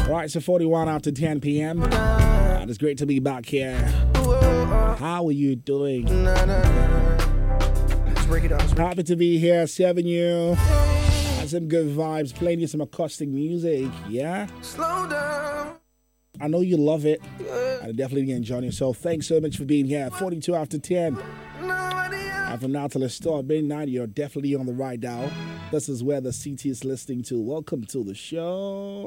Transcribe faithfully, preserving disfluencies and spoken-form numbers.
Right, so forty-one after ten p.m. And it's great to be back here. How are you doing? Happy to be here, serving you some good vibes, playing you some acoustic music, yeah? Slow down. I know you love it. I definitely enjoy yourself. Thanks so much for being here. forty-two after ten. And from now till the start, midnight, you're definitely on the right dial. This is where the C T is listening to. Welcome to the show.